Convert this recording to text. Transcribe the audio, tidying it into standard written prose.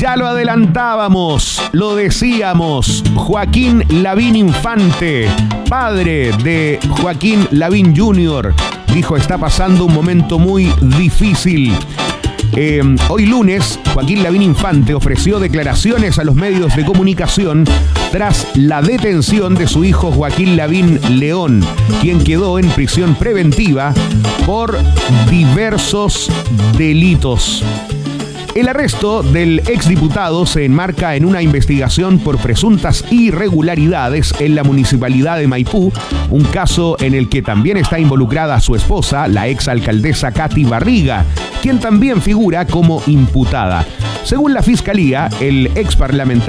Ya lo adelantábamos, lo decíamos. Joaquín Lavín Infante, padre de Joaquín Lavín Jr., dijo: está pasando un momento muy difícil. Hoy lunes, Joaquín Lavín Infante ofreció declaraciones a los medios de comunicación tras la detención de su hijo Joaquín Lavín León, quien quedó en prisión preventiva por diversos delitos. El arresto del exdiputado se enmarca en una investigación por presuntas irregularidades en la municipalidad de Maipú, un caso en el que también está involucrada su esposa, la exalcaldesa Katy Barriga, quien también figura como imputada. Según la Fiscalía, el exparlamentario